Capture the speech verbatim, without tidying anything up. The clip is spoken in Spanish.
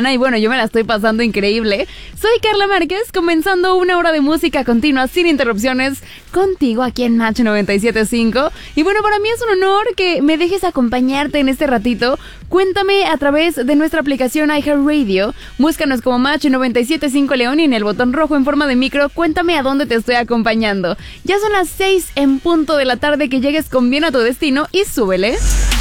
semana y bueno, yo me la estoy pasando increíble. Soy Carla Márquez, comenzando una hora de música continua sin interrupciones contigo aquí en Match noventa y siete punto cinco. Y bueno, para mí es un honor que me dejes acompañarte en este ratito. Cuéntame a través de nuestra aplicación iHeartRadio. Búscanos como Match noventa y siete punto cinco León y en el botón rojo en forma de micro, cuéntame a dónde te estoy acompañando. Ya son las seis en punto de la tarde, que llegues con bien a tu destino y súbele.